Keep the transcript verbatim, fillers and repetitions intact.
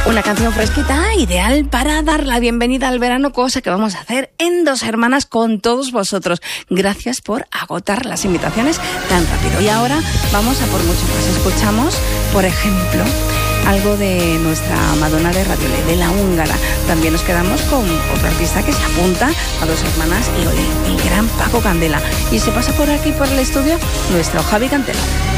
Una canción fresquita, ideal para dar la bienvenida al verano, cosa que vamos a hacer en Dos Hermanas con todos vosotros. Gracias por agotar las invitaciones tan rápido. Y ahora vamos a por mucho más. Escuchamos, por ejemplo, algo de nuestra Madonna de Radio Lé, de la húngara. También nos quedamos con otro artista que se apunta a Dos Hermanas y Olé, el gran Paco Candela. Y se pasa por aquí, por el estudio, nuestro Javi Cantela.